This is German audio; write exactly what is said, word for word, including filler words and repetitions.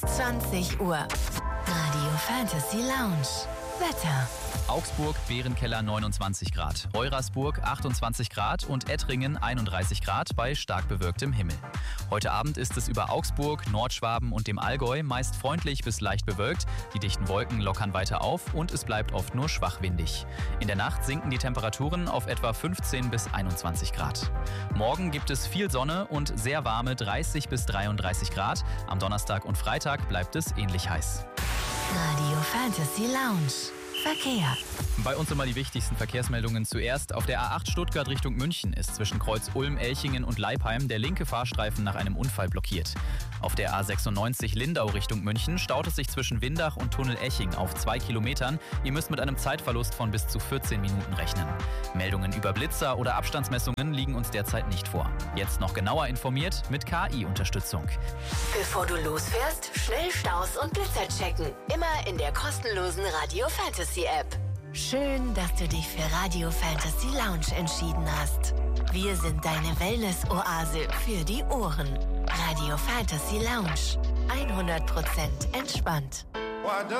zwanzig Uhr. Radio Fantasy Lounge. Wetter. Augsburg, Bärenkeller neunundzwanzig Grad, Eurasburg achtundzwanzig Grad und Ettringen einunddreißig Grad bei stark bewölktem Himmel. Heute Abend ist es über Augsburg, Nordschwaben und dem Allgäu meist freundlich bis leicht bewölkt. Die dichten Wolken lockern weiter auf und es bleibt oft nur schwach windig. In der Nacht sinken die Temperaturen auf etwa fünfzehn bis einundzwanzig Grad. Morgen gibt es viel Sonne und sehr warme dreißig bis dreiunddreißig Grad. Am Donnerstag und Freitag bleibt es ähnlich heiß. Radio Fantasy Lounge. Verkehr. Bei uns immer die wichtigsten Verkehrsmeldungen zuerst. Auf der A acht Stuttgart Richtung München ist zwischen Kreuz Ulm, Elchingen und Leipheim der linke Fahrstreifen nach einem Unfall blockiert. Auf der A sechsundneunzig Lindau Richtung München staut es sich zwischen Windach und Tunnel Eching auf zwei Kilometern. Ihr müsst mit einem Zeitverlust von bis zu vierzehn Minuten rechnen. Meldungen über Blitzer oder Abstandsmessungen liegen uns derzeit nicht vor. Jetzt noch genauer informiert mit K I-Unterstützung. Bevor du losfährst, schnell Staus und Blitzer checken. Immer in der kostenlosen Radio Fantasy App. Schön, dass du dich für Radio Fantasy Lounge entschieden hast. Wir sind deine Wellness-Oase für die Ohren. Radio Fantasy Lounge. hundert Prozent entspannt.